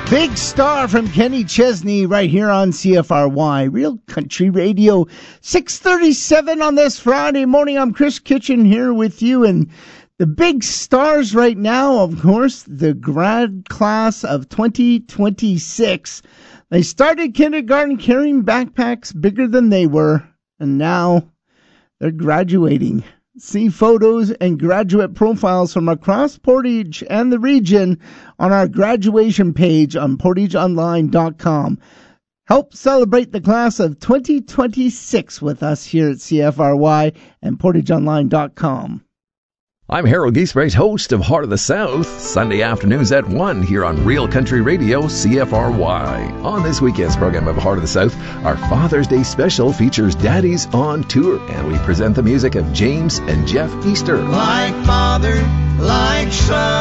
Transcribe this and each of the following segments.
Big Star from Kenny Chesney right here on CFRY, Real Country Radio, 6:37 on this Friday morning. I'm Chris Kitchen here with you, and the big stars right now, of course, the grad class of 2026. They started kindergarten carrying backpacks bigger than they were, and now they're graduating. See photos and graduate profiles from across Portage and the region on our graduation page on portageonline.com. Help celebrate the class of 2026 with us here at CFRY and portageonline.com. I'm Harold Giesbrecht, host of Heart of the South, Sunday afternoons at 1 here on Real Country Radio, CFRY. On this weekend's program of Heart of the South, our Father's Day special features Daddies on Tour, and we present the music of James and Jeff Easter. Like father, like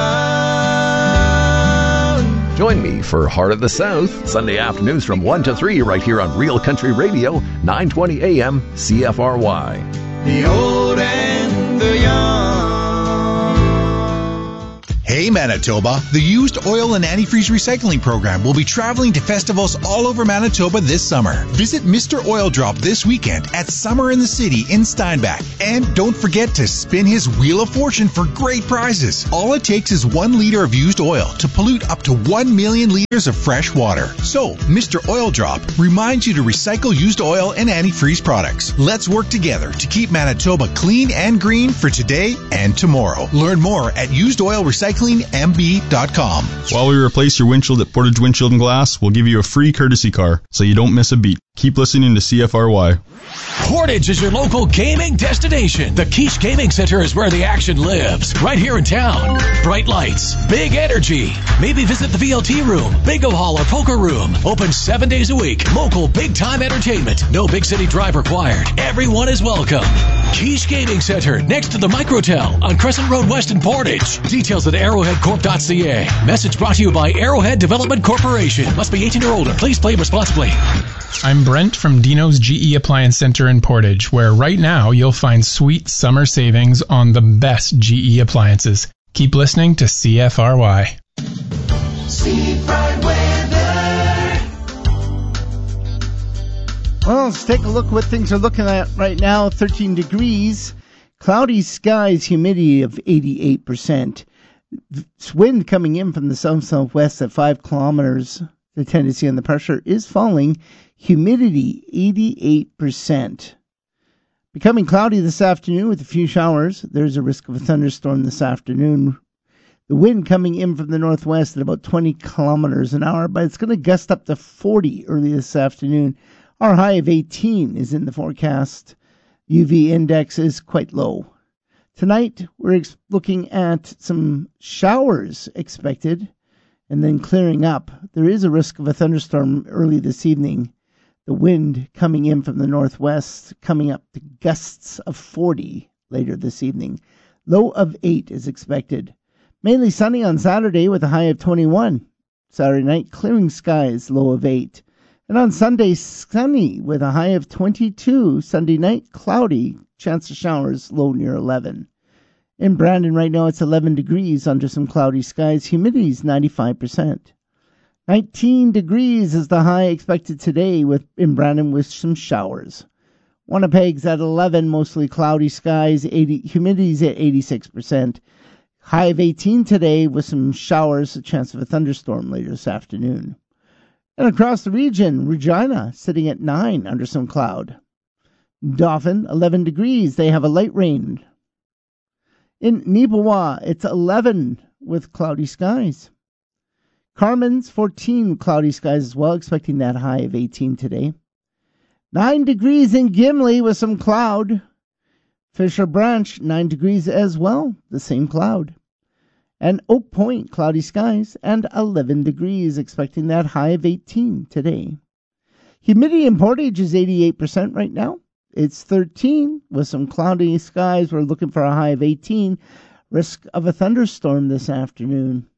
son. Join me for Heart of the South, Sunday afternoons from 1 to 3 right here on Real Country Radio, 920 AM, CFRY. The old and the young. Hey Manitoba, the used oil and antifreeze recycling program will be traveling to festivals all over Manitoba this summer. Visit Mr. Oil Drop this weekend at Summer in the City in Steinbach. And don't forget to spin his Wheel of Fortune for great prizes. All it takes is 1 liter of used oil to pollute up to 1 million liters of fresh water. So, Mr. Oil Drop reminds you to recycle used oil and antifreeze products. Let's work together to keep Manitoba clean and green for today and tomorrow. Learn more at usedoilrecyclingmb.com. While we replace your windshield at Portage Windshield and Glass, we'll give you a free courtesy car so you don't miss a beat. Keep listening to CFRY. Portage is your local gaming destination. The Quiche Gaming Center is where the action lives, right here in town. Bright lights, big energy. Maybe visit the VLT room, bingo hall, or poker room. Open 7 days a week. Local big-time entertainment. No big city drive required. Everyone is welcome. Quiche Gaming Center, next to the Microtel on Crescent Road West in Portage. Details at arrowheadcorp.ca. Message brought to you by Arrowhead Development Corporation. Must be 18 or older. Please play responsibly. I'm Brent from Dino's GE Appliance Center in Portage, where right now you'll find sweet summer savings on the best GE appliances. Keep listening to CFRY. Seafront weather. Well, let's take a look at what things are looking at right now. 13 degrees, cloudy skies, humidity of 88%. Wind coming in from the south-southwest at 5 kilometers. The tendency on the pressure is falling. Humidity 88%. Becoming cloudy this afternoon with a few showers. There's a risk of a thunderstorm this afternoon. The wind coming in from the northwest at about 20 kilometers an hour, but it's going to gust up to 40 early this afternoon. Our high of 18 is in the forecast. UV index is quite low. Tonight, we're looking at some showers expected and then clearing up. There is a risk of a thunderstorm early this evening. The wind coming in from the northwest, coming up to gusts of 40 later this evening. Low of 8 is expected. Mainly sunny on Saturday with a high of 21. Saturday night, clearing skies, low of 8. And on Sunday, sunny with a high of 22. Sunday night, cloudy, chance of showers, low near 11. In Brandon right now, it's 11 degrees under some cloudy skies. Humidity is 95%. 19 degrees is the high expected today in Brandon with some showers. Winnipeg's at 11, mostly cloudy skies. Humidity's at 86%. High of 18 today with some showers, a chance of a thunderstorm later this afternoon. And across the region, Regina sitting at 9 under some cloud. Dauphin, 11 degrees. They have a light rain. In Neepawa, it's 11 with cloudy skies. Carmen's 14 cloudy skies as well, expecting that high of 18 today. 9 degrees in Gimli with some cloud. Fisher Branch, 9 degrees as well, the same cloud. And Oak Point, cloudy skies, and 11 degrees, expecting that high of 18 today. Humidity in Portage is 88% right now. It's 13 with some cloudy skies. We're looking for a high of 18. Risk of a thunderstorm this afternoon.